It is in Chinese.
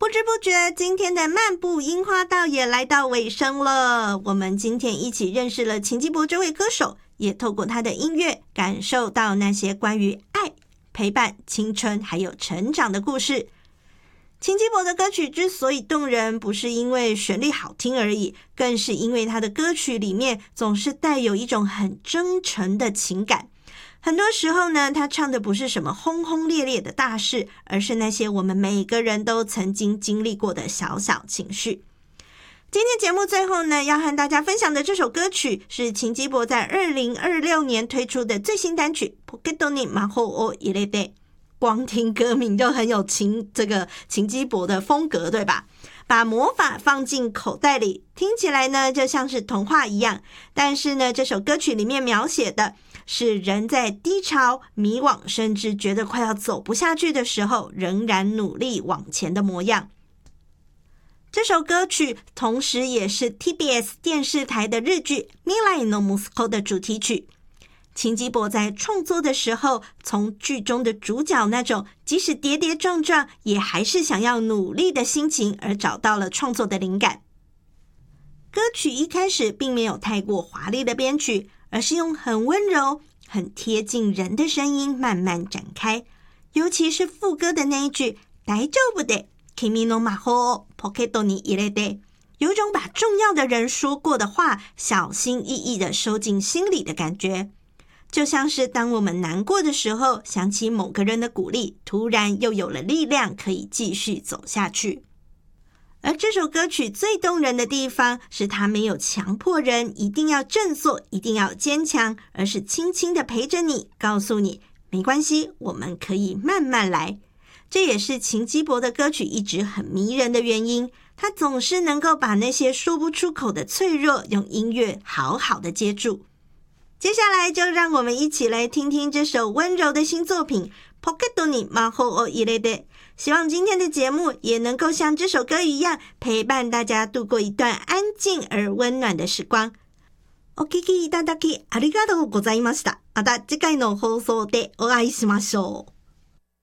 不知不觉，今天的漫步樱花道也来到尾声了。我们今天一起认识了秦基博这位歌手，也透过他的音乐感受到那些关于爱、陪伴、青春还有成长的故事。秦基博的歌曲之所以动人，不是因为旋律好听而已，更是因为他的歌曲里面总是带有一种很真诚的情感。很多时候呢，他唱的不是什么轰轰烈烈的大事，而是那些我们每个人都曾经经历过的小小情绪。今天节目最后呢，要和大家分享的这首歌曲是秦基博在2026年推出的最新单曲 Pocket に魔法を入れて。光听歌名就很有秦基博的风格，对吧？把魔法放进口袋里，听起来呢就像是童话一样。但是呢，这首歌曲里面描写的是人在低潮、迷惘，甚至觉得快要走不下去的时候，仍然努力往前的模样。这首歌曲同时也是 TBS 电视台的日剧《未来の息子》的主题曲。秦基博在创作的时候，从剧中的主角那种即使跌跌撞撞也还是想要努力的心情而找到了创作的灵感。歌曲一开始并没有太过华丽的编曲，而是用很温柔、很贴近人的声音慢慢展开，尤其是副歌的那一句大丈夫で君の魔法をポケットに入れて，有种把重要的人说过的话小心翼翼地收进心里的感觉。就像是当我们难过的时候，想起某个人的鼓励，突然又有了力量可以继续走下去。而这首歌曲最动人的地方是它没有强迫人一定要振作，一定要坚强，而是轻轻地陪着你，告诉你没关系，我们可以慢慢来。这也是秦基博的歌曲一直很迷人的原因，他总是能够把那些说不出口的脆弱用音乐好好的接住。接下来就让我们一起来听听这首温柔的新作品 Pocket に魔法を入れて。希望今天的节目也能够像这首歌一样，陪伴大家度过一段安静而温暖的時光。お聞きいただきありがとうございました。また次回の放送でお会いしましょう。